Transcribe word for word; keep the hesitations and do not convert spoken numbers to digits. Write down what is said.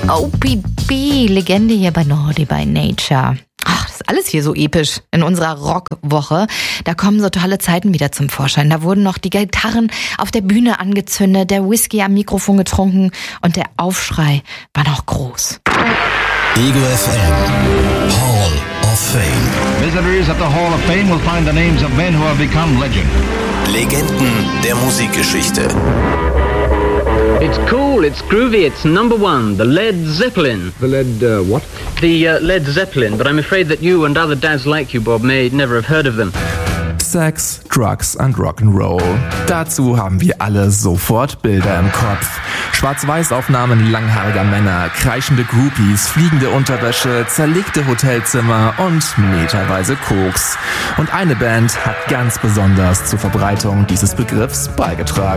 O P B, Legende hier bei Naughty by Nature. Ach, das ist alles hier so episch in unserer Rockwoche. Da kommen so tolle Zeiten wieder zum Vorschein. Da wurden noch die Gitarren auf der Bühne angezündet, der Whisky am Mikrofon getrunken und der Aufschrei war noch groß. Ego F M Hall of Fame. Visitors at the Hall of Fame will find the names of men who have become legend. Legenden der Musikgeschichte. It's cool, it's groovy, it's number one, the Led Zeppelin. The Led, uh, what? The uh, Led Zeppelin, but I'm afraid that you and other dads like you, Bob, may never have heard of them. Sex, Drugs and Rock'n'Roll. Dazu haben wir alle sofort Bilder im Kopf. Schwarz-Weiß-Aufnahmen langhaariger Männer, kreischende Groupies, fliegende Unterwäsche, zerlegte Hotelzimmer und meterweise Koks. Und eine Band hat ganz besonders zur Verbreitung dieses Begriffs beigetragen.